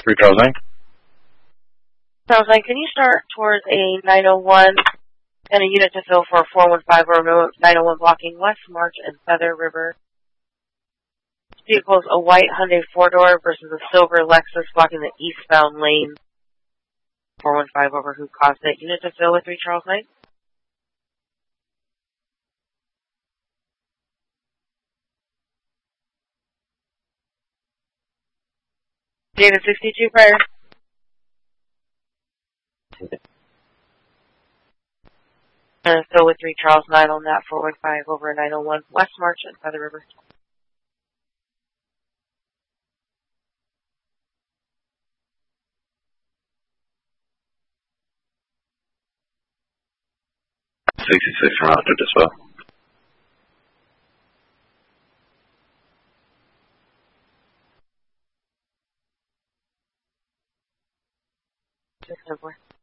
3 Charles 9. Charles 9, can you start towards a 901 and a unit to fill for 415 or 901 blocking West March and Feather River? Vehicles a white Hyundai 4-door versus a silver Lexus blocking the eastbound lane. 415 over who caused it. Unit to fill with 3 Charles 9. David 62 prior. And fill with 3 Charles 9 on that 415 over 901 West March and Feather River. $66 from Roger as well. Six and 4.